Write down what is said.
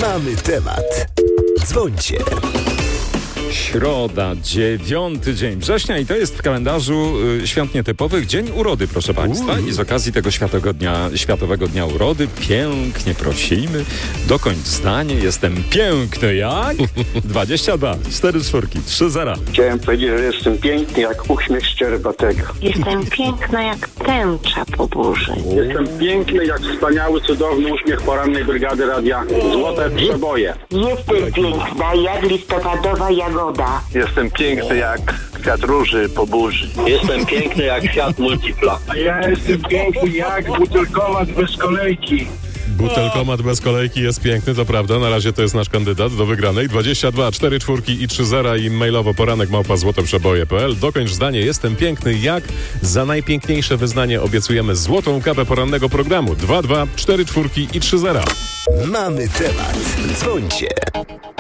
Mamy temat. Dzwońcie. Środa, 9 dzień września i to jest w kalendarzu świąt nietypowych Dzień Urody, proszę Państwa. I z okazji tego Światowego Dnia Urody pięknie prosimy, dokończ zdanie, jestem piękny jak 22, 4 czwórki, 3 zera. Chciałem powiedzieć, że jestem piękny jak uśmiech szczerbatego. Jestem piękna jak tęcza po burzy. Jestem piękny jak wspaniały, cudowny uśmiech porannej brygady radia Złote Przeboje. Jestem piękna jak listopadowa jagoda. Jestem piękny jak kwiat róży po burzy. Jestem piękny jak kwiat multipla. A ja jestem piękny jak butelkomat bez kolejki. Butelkomat bez kolejki jest piękny, to prawda. Na razie to jest nasz kandydat do wygranej. 22, 4 czwórki i 3 zera i mailowo poranek@złotoprzeboje.pl. Dokończ zdanie, jestem piękny jak. Za najpiękniejsze wyznanie obiecujemy złotą kapę porannego programu. 22, 4 czwórki i 3 zera. Mamy temat. Dzwońcie.